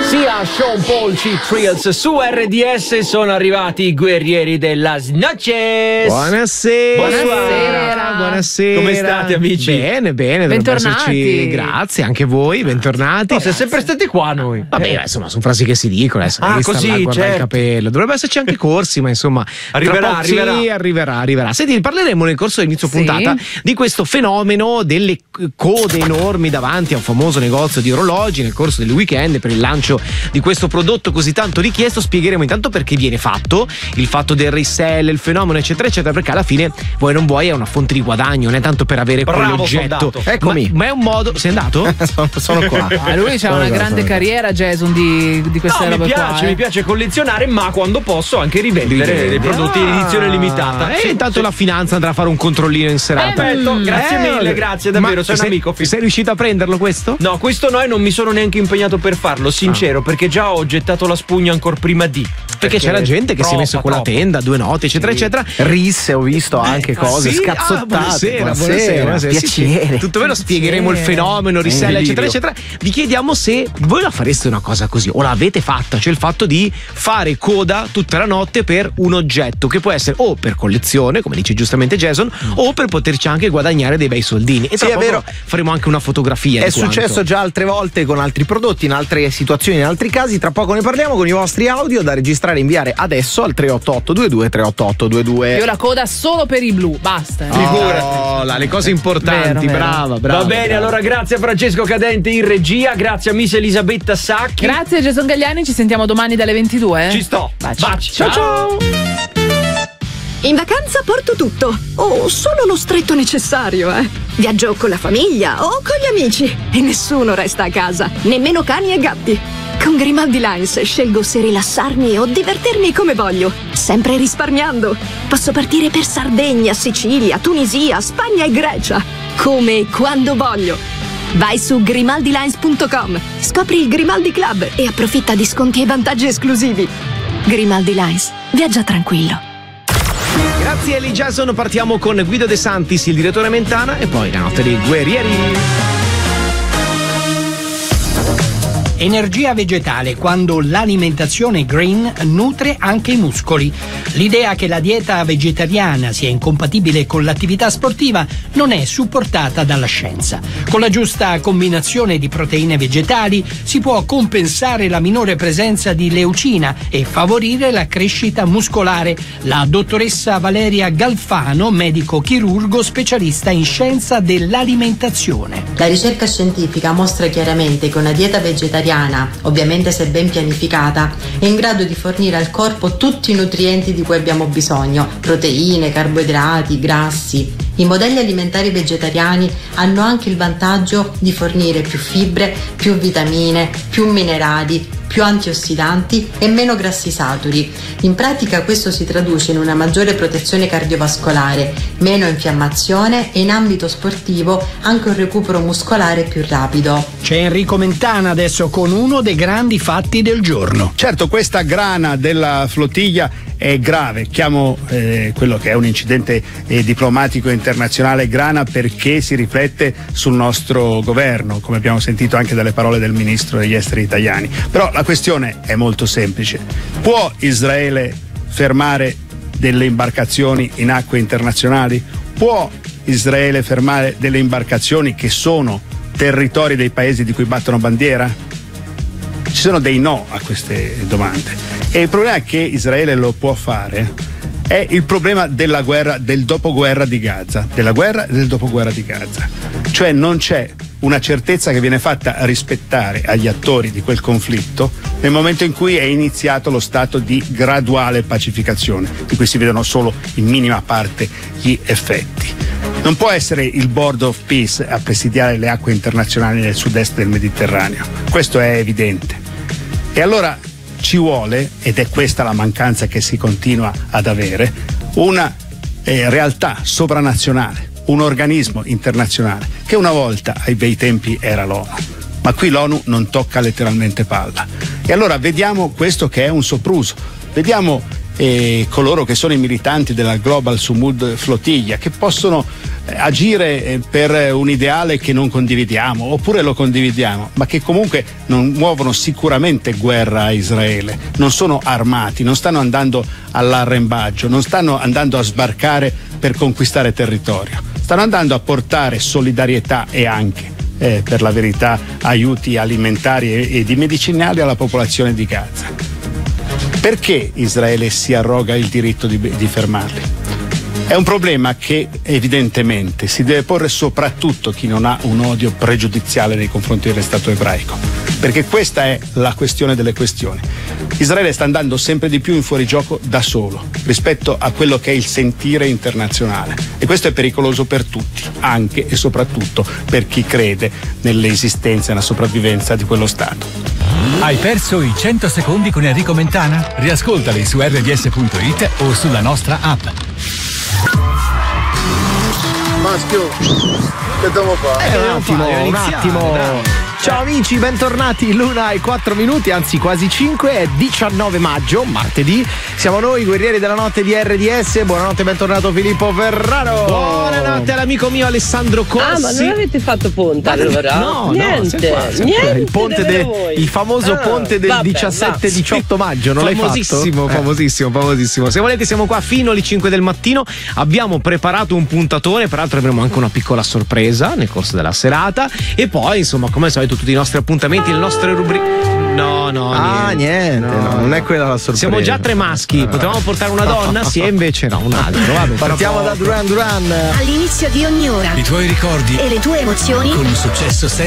sia Sean Paul C. Trills su RDS. Sono arrivati i guerrieri della Noches. Buonasera. Come state, amici? Bene, bentornati. Grazie, anche voi, bentornati. No, siamo sempre stati qua noi. Vabbè, insomma, sono frasi che si dicono. Così, guarda il capello. Dovrebbe esserci anche corsi, ma insomma arriverà. Sì, arriverà. Senti, parleremo nel corso dell'inizio puntata di questo fenomeno delle code enormi davanti a un famoso negozio di orologi nel corso del weekend per il lancio di questo prodotto così tanto richiesto. Spiegheremo intanto perché viene fatto, il fatto del resell, il fenomeno eccetera eccetera, perché alla fine vuoi non vuoi è una fonte di guadagno, non è tanto per avere quell'oggetto. Eccomi. Ma è un modo. Sei andato? sono qua. Lui c'ha una grande carriera, Jason, di queste robe qua. Mi piace collezionare, ma quando posso anche rivendere dei prodotti in edizione limitata. E intanto la finanza andrà a fare un controllino in serata. Perfetto, grazie mille, grazie davvero, sei un amico. Sei riuscito a prenderlo questo? No, questo no, e non mi sono neanche impegnato per farlo, sincero, perché già ho gettato la spugna ancora prima di. Perché c'era gente che si è messo con la tenda, 2 notti, eccetera, eccetera. Risse, ho visto anche cose scazzottate. Buonasera. Piacere. Sì. Tutto vero, spiegheremo il fenomeno, resell, eccetera, eccetera. Vi chiediamo se voi la fareste una cosa così, o l'avete fatta, cioè il fatto di fare coda tutta la notte per un oggetto che può essere o per collezione, come dice giustamente Jason, o per poterci anche guadagnare dei bei soldini. E tra poco faremo anche una fotografia. È successo già altre volte con altri prodotti, in altre situazioni, in altri casi. Tra poco ne parliamo con i vostri audio da registrare e inviare adesso al 38822 38822. Io la coda solo per i blu, basta. Figurati. Le cose importanti, vero. Brava. Va bene, allora grazie a Francesco Cadente in regia, grazie a Miss Elisabetta Sacchi. Grazie a Jason Gagliani, ci sentiamo domani dalle 22. Ci sto. Baci. Ciao. In vacanza porto tutto, o solo lo stretto necessario, Viaggio con la famiglia o con gli amici e nessuno resta a casa, nemmeno cani e gatti. Con Grimaldi Lines scelgo se rilassarmi o divertirmi come voglio, sempre risparmiando. Posso partire per Sardegna, Sicilia, Tunisia, Spagna e Grecia, come e quando voglio. Vai su grimaldilines.com, scopri il Grimaldi Club e approfitta di sconti e vantaggi esclusivi. Grimaldi Lines, viaggia tranquillo. Grazie Eli Jason, partiamo con Guido De Santis, il direttore Mentana, e poi la notte dei guerrieri. Energia vegetale quando l'alimentazione green nutre anche i muscoli. L'idea che la dieta vegetariana sia incompatibile con l'attività sportiva non è supportata dalla scienza. Con la giusta combinazione di proteine vegetali si può compensare la minore presenza di leucina e favorire la crescita muscolare. La dottoressa Valeria Galfano, medico chirurgo specialista in scienza dell'alimentazione. La ricerca scientifica mostra chiaramente che una dieta vegetariana, ovviamente se ben pianificata, è in grado di fornire al corpo tutti i nutrienti di cui abbiamo bisogno: proteine, carboidrati, grassi. I modelli alimentari vegetariani hanno anche il vantaggio di fornire più fibre, più vitamine, più minerali, più antiossidanti e meno grassi saturi. In pratica questo si traduce in una maggiore protezione cardiovascolare, meno infiammazione e in ambito sportivo anche un recupero muscolare più rapido. C'è Enrico Mentana adesso con uno dei grandi fatti del giorno. Certo, questa grana della flottiglia è grave, chiamo quello che è un incidente diplomatico internazionale grana perché si riflette sul nostro governo, come abbiamo sentito anche dalle parole del ministro degli esteri italiani. Però la questione è molto semplice: può Israele fermare delle imbarcazioni in acque internazionali? Può Israele fermare delle imbarcazioni che sono territori dei paesi di cui battono bandiera? Ci sono dei no a queste domande. E il problema che Israele lo può fare è il problema della guerra, del dopoguerra di Gaza, della guerra e del dopoguerra di Gaza. Cioè non c'è una certezza che viene fatta rispettare agli attori di quel conflitto nel momento in cui è iniziato lo stato di graduale pacificazione, di cui si vedono solo in minima parte gli effetti. Non può essere il Board of Peace a presidiare le acque internazionali nel sud-est del Mediterraneo, questo è evidente. E allora ci vuole, ed è questa la mancanza che si continua ad avere, una realtà sovranazionale, un organismo internazionale, che una volta ai bei tempi era l'ONU, ma qui l'ONU non tocca letteralmente palla. E allora vediamo questo che è un sopruso, vediamo coloro che sono i militanti della Global Sumud Flottiglia, che possono agire per un ideale che non condividiamo, oppure lo condividiamo, ma che comunque non muovono sicuramente guerra a Israele, non sono armati, non stanno andando all'arrembaggio, non stanno andando a sbarcare per conquistare territorio, stanno andando a portare solidarietà e anche, per la verità, aiuti alimentari e di medicinali alla popolazione di Gaza. Perché Israele si arroga il diritto di fermarli? È un problema che evidentemente si deve porre soprattutto chi non ha un odio pregiudiziale nei confronti dello Stato ebraico, perché questa è la questione delle questioni. Israele sta andando sempre di più in fuorigioco da solo rispetto a quello che è il sentire internazionale, e questo è pericoloso per tutti, anche e soprattutto per chi crede nell'esistenza e nella sopravvivenza di quello Stato. Hai perso i 100 secondi con Enrico Mentana? Riascoltali su rds.it o sulla nostra app. Maschio, che devo fare? Un attimo. Ciao amici, bentornati. L'una e 4 minuti, anzi quasi 5, è 19 maggio, martedì. Siamo noi, guerrieri della notte di RDS. Buonanotte, bentornato Filippo Ferraro. Buonanotte all'amico mio Alessandro Corsi. Ah, ma non avete fatto ponte allora? No, niente, sempre niente. Il ponte il famoso ponte del 17-18 maggio, non l'hai fatto? Famosissimo. Se volete siamo qua fino alle 5 del mattino. Abbiamo preparato un puntatone, peraltro avremo anche una piccola sorpresa nel corso della serata. E poi, insomma, come al solito, tutti i nostri appuntamenti, le nostre rubriche. No, niente, non è quella la sorpresa. Siamo già 3 maschi, potevamo portare una donna, sì, e invece no, un altro. Vabbè, partiamo da Duran Duran. All'inizio di ogni ora. I tuoi ricordi e le tue emozioni con un successo